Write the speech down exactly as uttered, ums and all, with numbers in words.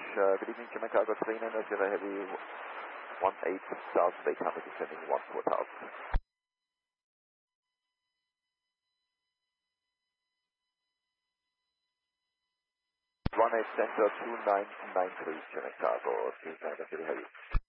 uh, good evening, Jamaica. I got three nine zero heavy, one eight thousand eight hundred descending one four thousand. one eight center two nine nine three, Jamaica, three nine zero heavy.